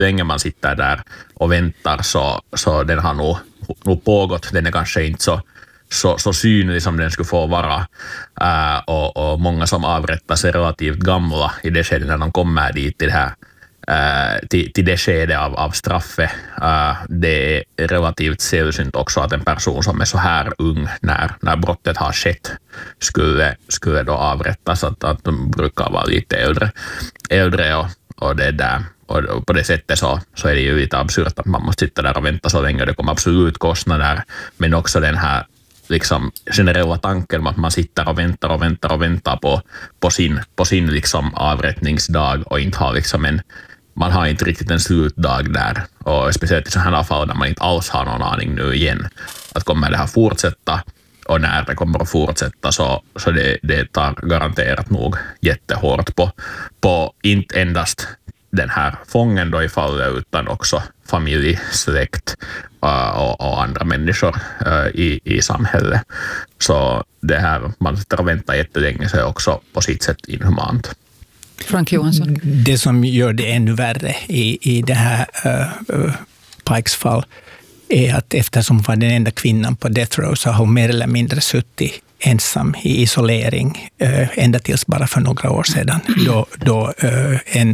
länge man sitter där och väntar så den har nog pågått. Den är kanske inte så synlig som den skulle få vara. Och många som avrättas är relativt gamla i det skedet när de kommer dit till det här till det skede av straffet. Det är relativt sällsynt också att en person som är så här ung när brottet har skett skulle då avrättas, att de brukar vara lite äldre och det där. Och på det sättet så är det ju lite absurt att man måste sitta där och vänta så länge. Det kommer absolut kostnader, men också den här liksom generella tanken om att man sitter och väntar på sin liksom avrättningsdag och inte har liksom man har inte riktigt en slutdag där. Och speciellt i sådana här fall där man inte alls har någon aning nu igen att kommer det här fortsätta, och när det kommer att fortsätta så det tar garanterat nog jättehårt på inte endast den här fången då i fallet, utan också familj, släkt och andra människor i samhället. Så det här, man sitter och väntar jättelänge, så är också på sitt sätt inhumant. Frank Johansson. Det som gör det ännu värre i det här Pikes fall är att eftersom hon var den enda kvinnan på death row så har hon mer eller mindre suttit ensam i isolering ända tills bara för några år sedan då en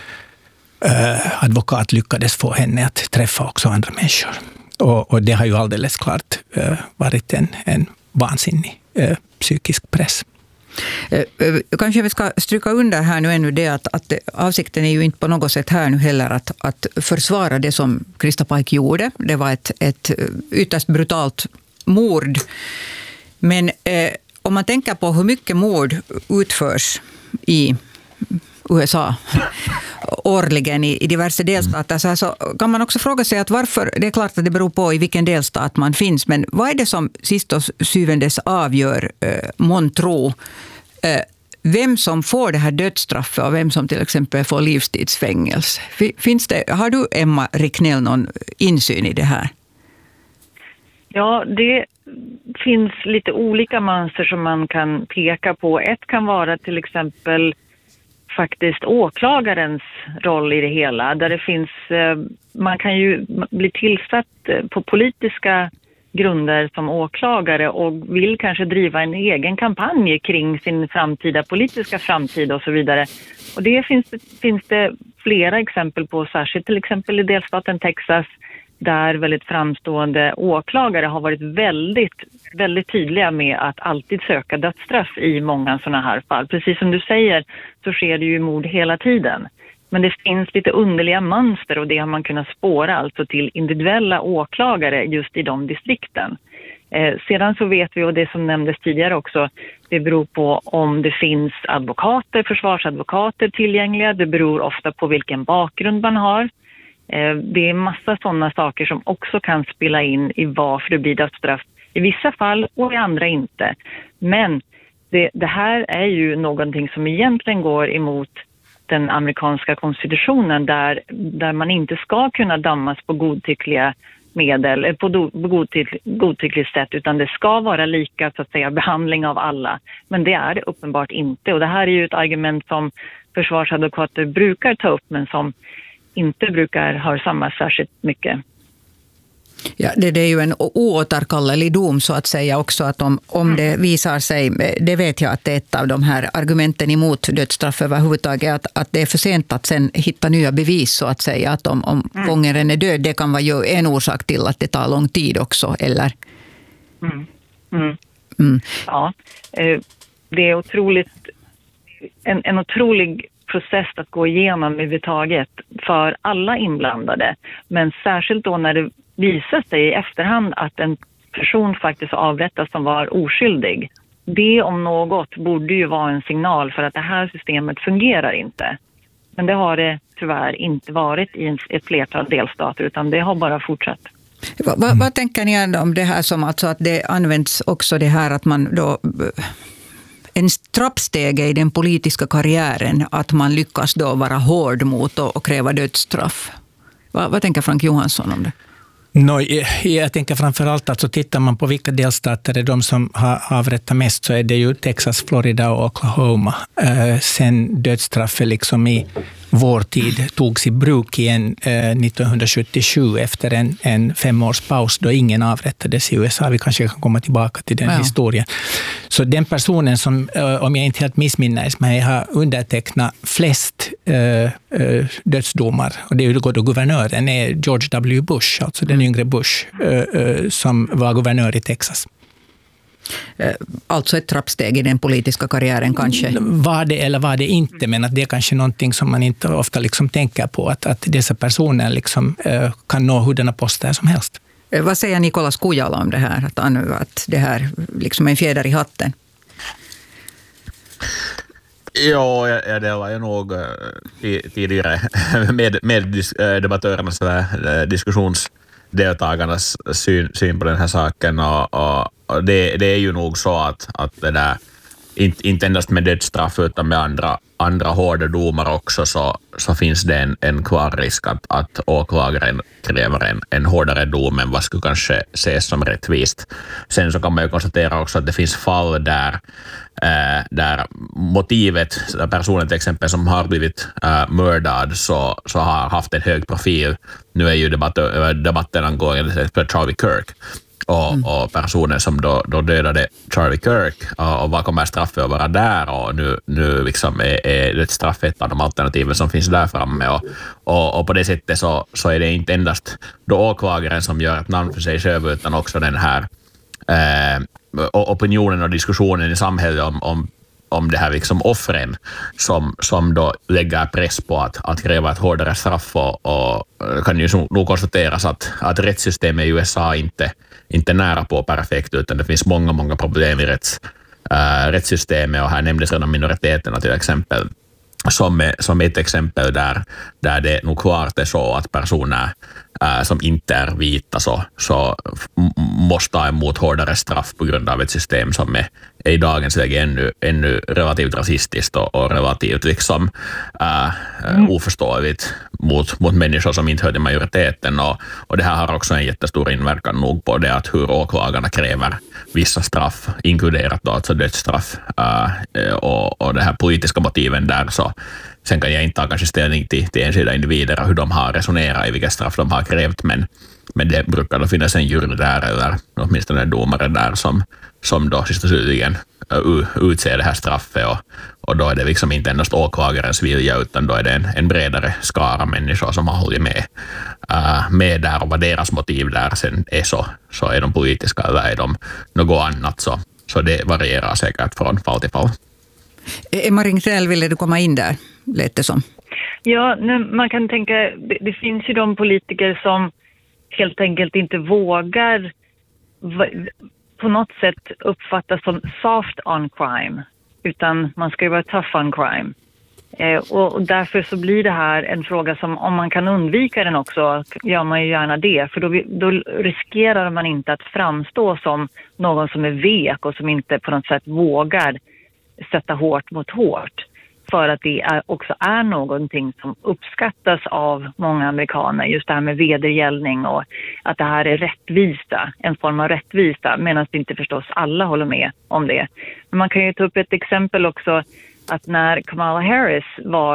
advokat lyckades få henne att träffa också andra människor. Och det har ju alldeles klart varit en vansinnig psykisk press. Kanske vi ska stryka under här nu ännu det att avsikten är ju inte på något sätt här nu heller att försvara det som Krista Pike gjorde. Det var ett ytterst brutalt mord. Men om man tänker på hur mycket mord utförs i USA årligen i diverse delstater, så kan man också fråga sig att varför. Det är klart att det beror på i vilken delstat man finns, men vad är det som sist och syvendes avgör månntro vem som får det här dödsstraffet och vem som till exempel får livstidsfängelse? Har du, Emma Ricknell, någon insyn i det här? Ja, det finns lite olika mönster som man kan peka på. Ett kan vara till exempel faktiskt åklagarens roll i det hela, där det finns, man kan ju bli tillsatt på politiska grunder som åklagare och vill kanske driva en egen kampanj kring sin framtida politiska framtid och så vidare. Och det finns det flera exempel på, särskilt till exempel i delstaten Texas, där väldigt framstående åklagare har varit väldigt, väldigt tydliga med att alltid söka dödsstraff i många sådana här fall. Precis som du säger så sker det ju mord hela tiden. Men det finns lite underliga mönster, och det har man kunnat spåra alltså till individuella åklagare just i de distrikten. Sedan så vet vi, och det som nämndes tidigare också, det beror på om det finns advokater, försvarsadvokater tillgängliga. Det beror ofta på vilken bakgrund man har. Det är massa sådana saker som också kan spela in i varför det blir dödsstraff i vissa fall och i andra inte. Men det här är ju någonting som egentligen går emot den amerikanska konstitutionen, där man inte ska kunna dömas på godtyckliga medel, på godtyckligt sätt, utan det ska vara lika, så att säga, behandling av alla. Men det är det uppenbart inte, och det här är ju ett argument som försvarsadvokater brukar ta upp, men som inte brukar ha samma särskilt mycket. Ja, det är ju en oåterkallelig dom så att säga också, att om det visar sig, det vet jag att det är ett av de här argumenten emot dödsstraff överhuvudtaget, att det är för sent att sen hitta nya bevis så att säga, att om fångaren är död, det kan vara ju en orsak till att det tar lång tid också, eller? Ja, det är otroligt, en otrolig process att gå igenom överhuvudtaget för alla inblandade, men särskilt då när det visar sig i efterhand att en person faktiskt avrättas som var oskyldig. Det om något borde ju vara en signal för att det här systemet fungerar inte. Men det har det tyvärr inte varit i ett flertal delstater, utan det har bara fortsatt. Vad tänker ni om det här, som alltså att det används också det här att man då en trappstege i den politiska karriären, att man lyckas då vara hård mot och kräva dödsstraff? Vad tänker Frank Johansson om det? Jag tänker framförallt att så tittar man på vilka delstater är de som har avrättat mest, så är det ju Texas, Florida och Oklahoma. Sen dödsstraffet liksom i vår tid togs i bruk igen 1977 efter en 5-års paus då ingen avrättades i USA. Vi kanske kan komma tillbaka till den historien. Så den personen som, om jag inte helt missminner mig, har undertecknat flest dödsdomar, och det är ju då guvernören är George W. Bush, alltså den yngre Bush, som var guvernör i Texas. Alltså ett trappsteg i den politiska karriären kanske. Var det eller var det inte, men att det är kanske någonting som man inte ofta liksom tänker på, att dessa personer liksom, kan nå hurdana poster som helst. Vad säger Nicolas Kujala om det här? Att det här liksom är en fjäder i hatten? Ja, jag delar ju nog tidigare med debattörernas diskussionsdeltagarnas syn på den här saken, och det är ju nog så att det där, inte endast med dödsstraff utan med andra hårda domar också, så finns det en klar risk att åklagaren kräver en hårdare dom än vad skulle kanske ses som rättvist. Sen så kan man ju konstatera också att det finns fall där motivet, personen till exempel som har blivit mördad så har haft en hög profil. Nu är ju debatten angående Charlie Kirk. Och personen som då dödade Charlie Kirk, och vad kommer straffet att vara där, och nu liksom är det straff ett av de alternativen som finns där framme, och på det sättet så är det inte endast då åklagaren som gör ett namn för sig själv, utan också den här opinionen och diskussionen i samhället om det här liksom offren som då lägger press på att kräva ett hårdare straff, och kan ju nog konstateras att rättssystemet i USA inte nära på perfekt, utan det finns många problem i rättssystemet, och här nämndes redan minoriteterna till exempel som ett exempel där det nog klart är så att personer som inte är vita så måste ta emot hårdare straff på grund av ett system som är i dagens läge ännu relativt rasistiskt och relativt liksom oförståeligt mot människor som inte hör till majoriteten, och det här har också en jättestor inverkan nog på det att hur åklagarna kräver vissa straff, inkluderat då alltså dödsstraff, och det här politiska motiven där, så sen kan jag inte ta kanske ställning till enskilda individer och hur de har resonerat i vilka straff de har krävt, men det brukar då finnas en jury där, eller åtminstone en domare där som då sist och slutligen utser det här straffet, och då är det liksom inte endast åklagarens vilja, utan då är det en bredare skara människor som har hållit med där, och vad deras motiv där sen är, så är de politiska eller är de något annat, så det varierar säkert från fall till fall. Emma Ringtell, ville du komma in där? Lät det som. Ja, man kan tänka, det finns ju de politiker som helt enkelt inte vågar på något sätt uppfattas som soft on crime, udan man ska ju vara tough on crime. Och därför så blir det här en fråga som, om man kan undvika den också, gör man ju gärna det, för då riskerar man inte att framstå som någon som är vek och som inte på något sätt vågar sätta hårt mot hårt, för att det också är någonting som uppskattas av många amerikaner, just det här med vedergällning och att det här är rättvisa, en form av rättvisa, medan det inte förstås alla håller med om det. Men man kan ju ta upp ett exempel också, att när Kamala Harris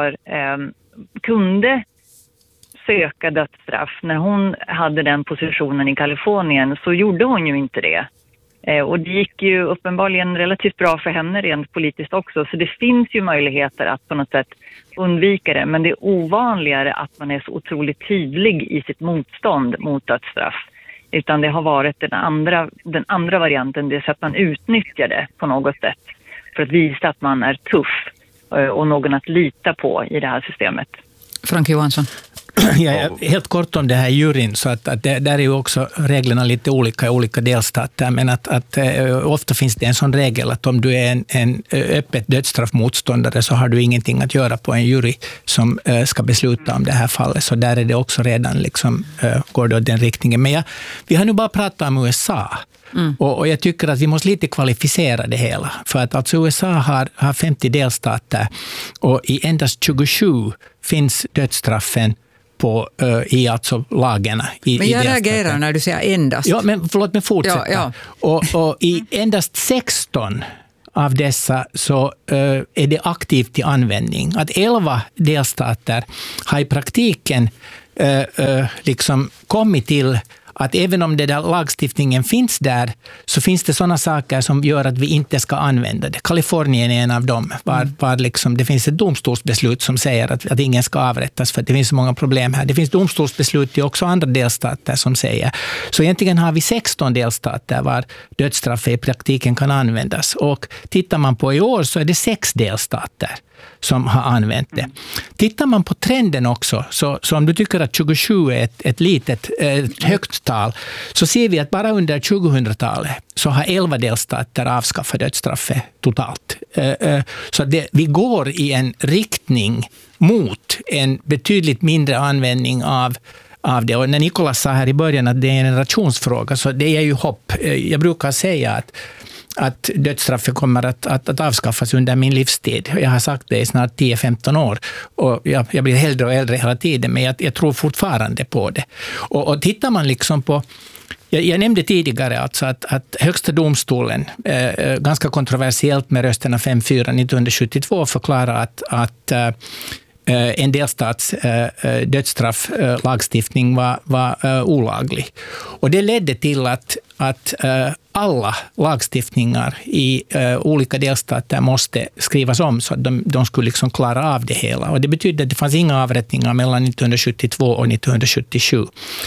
kunde söka dödsstraff, när hon hade den positionen i Kalifornien, så gjorde hon ju inte det. Och det gick ju uppenbarligen relativt bra för henne rent politiskt också. Så det finns ju möjligheter att på något sätt undvika det. Men det är ovanligare att man är så otroligt tydlig i sitt motstånd mot dödsstraff. Utan det har varit den andra varianten, det är så att man utnyttjar det på något sätt för att visa att man är tuff och någon att lita på i det här systemet. Frank Johansson. Ja, helt kort om det här juryn, så att där är ju också reglerna lite olika i olika delstater, men att ofta finns det en sån regel att om du är en öppet dödsstraffmotståndare så har du ingenting att göra på en jury som ska besluta om det här fallet, så där är det också redan liksom, går det den riktningen. Men vi har nu bara pratat om USA. Och jag tycker att vi måste lite kvalificera det hela. För att alltså USA har 50 delstater och i endast 27 finns dödsstraffen i alltså lagarna. Men jag reagerar när du säger endast. Ja, men förlåt mig fortsätta. Ja. Och i endast 16 av dessa så är det aktivt till användning. Att 11 delstater har i praktiken liksom kommit till att även om det där lagstiftningen finns där, så finns det sådana saker som gör att vi inte ska använda det. Kalifornien är en av dem. Var liksom, det finns ett domstolsbeslut som säger att ingen ska avrättas för att det finns så många problem här. Det finns domstolsbeslut i också andra delstater som säger. Så egentligen har vi 16 delstater var dödsstraff i praktiken kan användas. Och tittar man på i år så är det 6 delstater som har använt det. Tittar man på trenden också, så om du tycker att 27 är ett litet, högt tal, så ser vi att bara under 2000-talet så har 11 delstater avskaffat dödsstraffet totalt. Så vi går i en riktning mot en betydligt mindre användning av det. Och när Nicolas sa här i början att det är en generationsfråga, så det är ju hopp. Jag brukar säga att dödsstraffet kommer att avskaffas under min livstid. Jag har sagt det i snart 10-15 år och jag blir äldre och äldre hela tiden, men jag tror fortfarande på det. Och tittar man liksom på, jag nämnde tidigare alltså att högsta domstolen, ganska kontroversiellt med rösterna 5-4 1972, förklarar att en delstats dödsstrafflagstiftning var olaglig. Och det ledde till att alla lagstiftningar i olika delstater måste skrivas om så att de skulle liksom klara av det hela. Och det betyder att det fanns inga avrättningar mellan 1972 och 1977.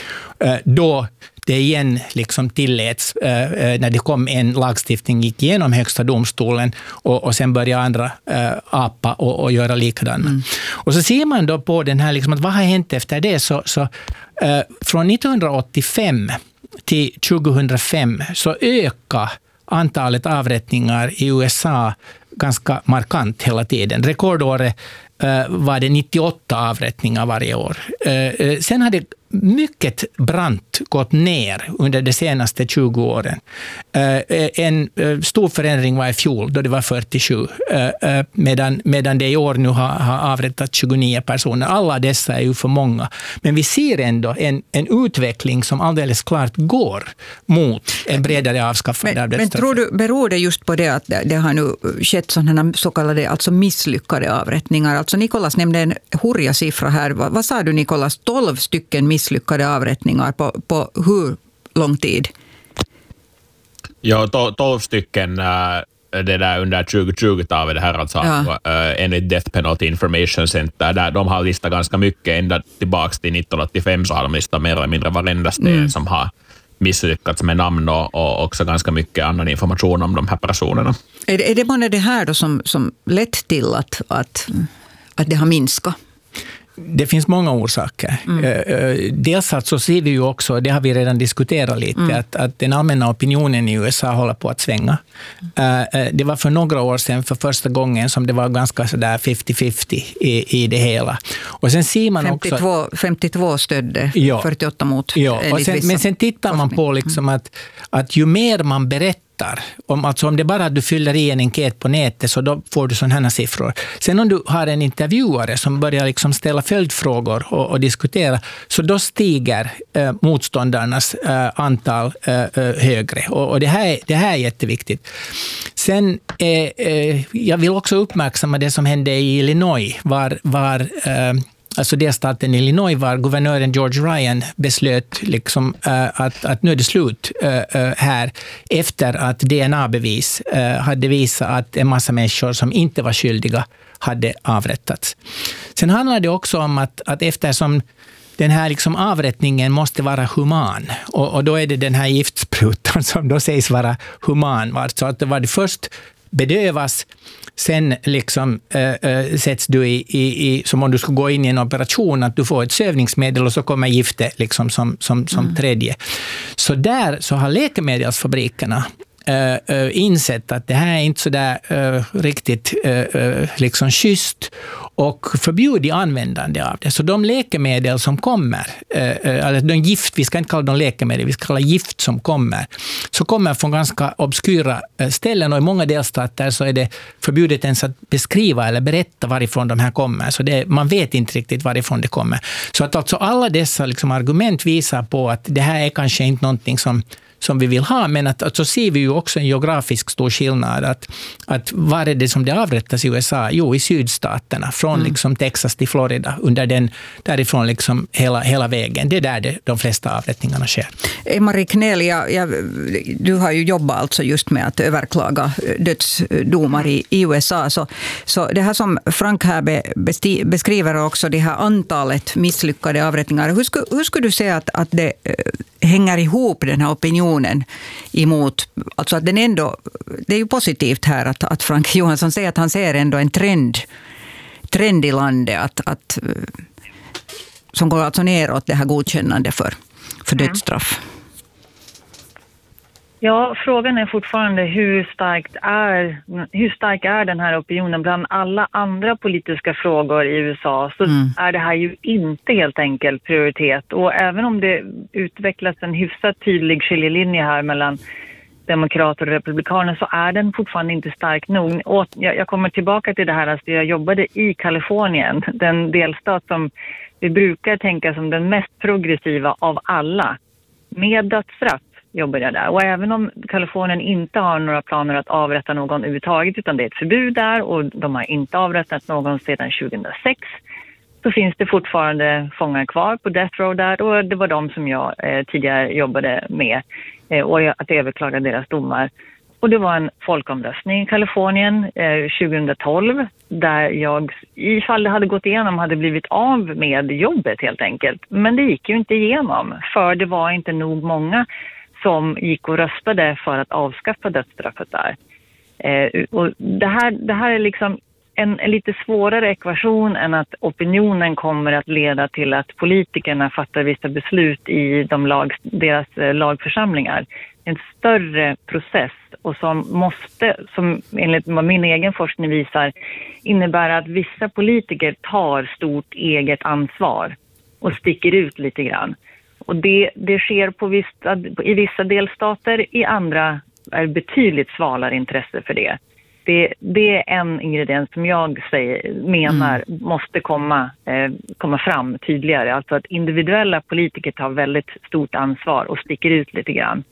Då det igen liksom tilläts när det kom en lagstiftning gick igenom högsta domstolen och sen började andra apa och göra likadana. Och så ser man då på den här liksom att vad har hänt efter det, så från 1985 till 2005 så ökar antalet avrättningar i USA ganska markant hela tiden. Rekordåret var det 98 avrättningar varje år. Sen har det mycket brant gått ner under de senaste 20 åren. En stor förändring var i fjol då det var 47, medan det i år nu har avrättat 29 personer. Alla dessa är ju för många. Men vi ser ändå en utveckling som alldeles klart går mot en bredare avskaffande av dödsstraffet. Men tror du, beror det just på det att det har nu skett sådana så kallade alltså misslyckade avrättningar? Alltså Nicolas nämnde en hurja siffra här. Vad sa du, Nicolas? 12 stycken misslyckade avrättningar på hur lång tid? Ja, 12 stycken det där under 2020-talet, det här alltså enligt Death Penalty Information Center, där de har listat ganska mycket, ända tillbaka till 1985 så har de listat mer eller mindre varenda sten som har misslyckats med namn och också ganska mycket annan information om de här personerna. Är det många det här då som lett till att det har minskat? Det finns många orsaker. Dels så ser vi ju också, det har vi redan diskuterat lite, att den allmänna opinionen i USA håller på att svänga. Det var för några år sedan för första gången som det var ganska sådär 50-50 i det hela. Och sen ser man 52 stödde, 48 mot. Ja, men sen tittar man på liksom att ju mer man berättar, om det bara du fyller i en enkät på nätet, så då får du sådana här siffror. Sen om du har en intervjuare som börjar liksom ställa följdfrågor och diskutera, så då stiger motståndarnas antal högre. Och det här är jätteviktigt. Sen jag vill också uppmärksamma det som hände i Illinois, alltså delstaten Illinois, var guvernören George Ryan beslöt liksom, att nu är det slut här efter att DNA-bevis hade visat att en massa människor som inte var skyldiga hade avrättats. Sen handlar det också om att eftersom den här liksom avrättningen måste vara human, och då är det den här giftsprutan som då sägs vara human. Så att det var det först bedövas, sen liksom sätts du i som om du ska gå in i en operation, att du får ett sövningsmedel och så kommer giftet liksom som tredje. Så där så har läkemedelsfabrikerna insett att det här är inte så där riktigt liksom schysst, och förbjudit användande av det. Så de läkemedel som kommer, eller de gift, vi ska inte kalla dem läkemedel, vi ska kalla gift som kommer, så kommer från ganska obskyra ställen, och i många delstater så är det förbjudet ens att beskriva eller berätta varifrån de här kommer. Så man vet inte riktigt varifrån det kommer. Så att alltså alla dessa liksom argument visar på att det här är kanske inte någonting som som vi vill ha, men att så ser vi ju också en geografisk stor skillnad, att var är det som det avrättas i USA? Jo, i sydstaterna, från liksom Texas till Florida, därifrån liksom hela vägen. Det är där de flesta avrättningarna sker. Marie Knell, du har ju jobbat alltså just med att överklaga dödsdomar i USA, så det här som Frank här beskriver också, det här antalet misslyckade avrättningar, hur skulle du säga att det hänger ihop, den här opinionen emot, alltså att den ändå, det är ju positivt här att Frank Johansson säger att han ser ändå en trend i landet att som går alltså neråt, det här godkännande för dödsstraff. Ja, frågan är fortfarande hur stark är den här opinionen bland alla andra politiska frågor i USA, så är det här ju inte helt enkelt prioritet. Och även om det utvecklas en hyfsat tydlig skiljelinje här mellan demokrater och republikaner, så är den fortfarande inte stark nog. Och jag kommer tillbaka till det här, alltså jag jobbade i Kalifornien, den delstat som vi brukar tänka som den mest progressiva av alla, med dödsstraff. Jobbade jag där. Och även om Kalifornien inte har några planer att avrätta någon överhuvudtaget, utan det är ett förbud där och de har inte avrättat någon sedan 2006, så finns det fortfarande fångar kvar på Death Row där, och det var de som jag tidigare jobbade med och att överklaga deras domar. Och det var en folkomröstning i Kalifornien 2012 där jag, ifall det hade gått igenom, hade blivit av med jobbet helt enkelt. Men det gick ju inte igenom, för det var inte nog många som gick och röstade för att avskaffa dödsstraffet där. Och det här är liksom en lite svårare ekvation än att opinionen kommer att leda till att politikerna fattar vissa beslut i deras lagförsamlingar. En större process, och som enligt vad min egen forskning visar, innebär att vissa politiker tar stort eget ansvar och sticker ut lite grann. Och det sker i vissa delstater, i andra är betydligt svalare intresse för det. Det är en ingrediens som jag menar måste komma fram tydligare. Alltså att individuella politiker tar väldigt stort ansvar och sticker ut lite grann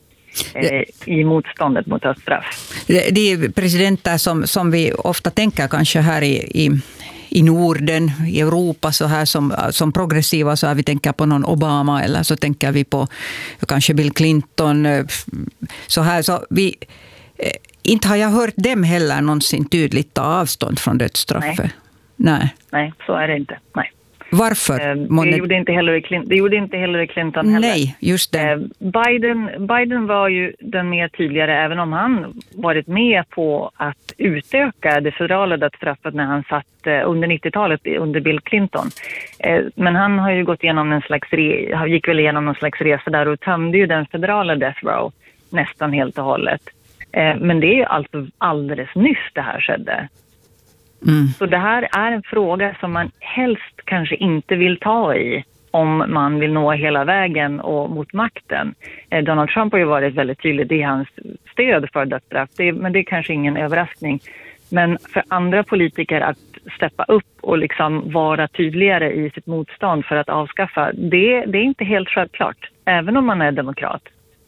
i motståndet mot dödsstraff. Det är presidenter som vi ofta tänker kanske här i Norden, i Europa, så här som progressiva, så här vi tänker på någon Obama, eller så tänker vi på kanske Bill Clinton, så här, så vi inte har jag hört dem heller någonsin tydligt ta avstånd från dödsstraffet. Nej, så är det inte. Nej. Varför? Det gjorde inte Hillary Clinton heller. Nej, just det. Biden var ju den mer tydligare, även om han varit med på att utöka det federala dödsstraffet när han satt under 90-talet under Bill Clinton. Men han har ju gick väl igenom någon slags resa där och tömde ju den federala death row nästan helt och hållet. Men det är ju alltså alldeles nyss det här skedde. Så det här är en fråga som man helst kanske inte vill ta i om man vill nå hela vägen och mot makten. Donald Trump har ju varit väldigt tydlig, det är hans stöd för dödsstraff, men det är kanske ingen överraskning. Men för andra politiker att steppa upp och liksom vara tydligare i sitt motstånd för att avskaffa, det är inte helt självklart, även om man är demokrat.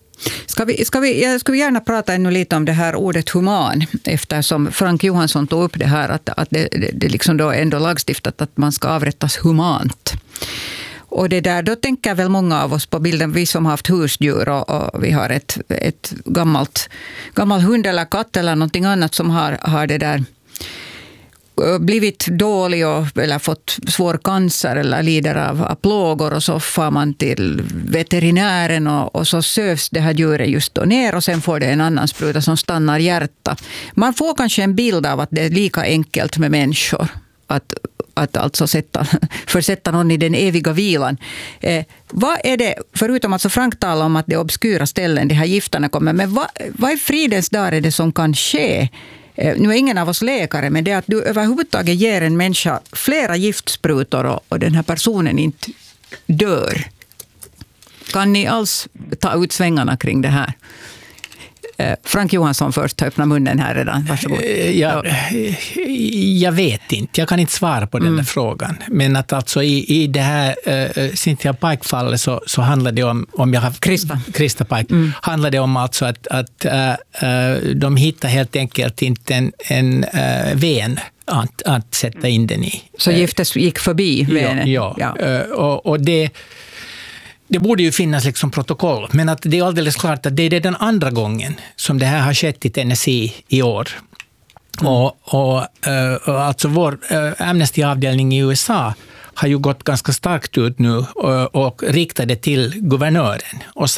Jag skulle gärna prata ännu lite om det här ordet human, eftersom Frank Johansson tog upp det här att det liksom då ändå lagstiftat att man ska avrättas humant. Och det där, då tänker väl många av oss på bilden, vi som har haft husdjur och vi har ett gammal hund eller katt eller någonting annat som har det där blivit dålig eller fått svår cancer eller lider av plågor, och så får man till veterinären och så sövs det här djuret just då ner och sen får det en annan spruta som stannar hjärta. Man får kanske en bild av att det är lika enkelt med människor att alltså försätta någon i den eviga vilan. Vad är det, förutom att Frank talar om att det är obskyra ställen de här gifterna kommer, men vad i fridens dag är det som kan ske? Nu är ingen av oss läkare, men det är att du överhuvudtaget ger en människa flera giftsprutor och den här personen inte dör. Kan ni alls ta ut svängarna kring det här? Frank Johansson först, öppna munnen här redan. Varsågod. Jag vet inte. Jag kan inte svara på den där frågan. Men att alltså i det här Cynthia Pike-fallet så handlar det om jag har Krista Pike, handlar det om alltså att de hittar helt enkelt inte en ven att sätta in den i. Så giftet gick förbi venen? Ja. Och det borde ju finnas liksom protokoll, men att det är alldeles klart att det är den andra gången som det här har skett i Tennessee i år. Och alltså vår Amnesty-avdelning i USA har ju gått ganska starkt ut nu och riktat det till guvernören och